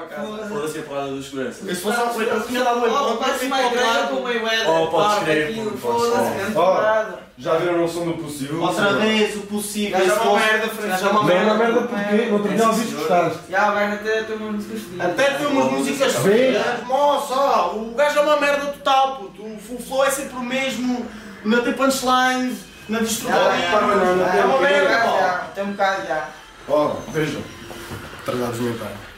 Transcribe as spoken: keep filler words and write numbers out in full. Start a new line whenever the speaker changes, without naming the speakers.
casa.
Foda-se a porrada dos seguranças.
Se fosse ao Felipe, eu tinha dado oito pontos.
Parece uma igreja com meio Éder.
Oh, podes crer, puto, podes crer.
Oh,
Já viram o som do possível?
outra vez, o possível.
Já é uma
esse
merda,
posto-
Francisco.
já é uma
Não é
merda.
uma merda porque no outro dia ouviste gostaste.
Já, o gajo até tem umas músicas fodidas.
Até tem umas músicas
Vê.
feias. Moça, o gajo é uma merda total, puto. O flow é sempre o mesmo. Não tem punchlines, não diz tudo.
Já, já,
não, não,
já,
é uma
já,
merda,
já,
pá.
já, tem um bocado já.
Ó, vejam. Atrasados mentais.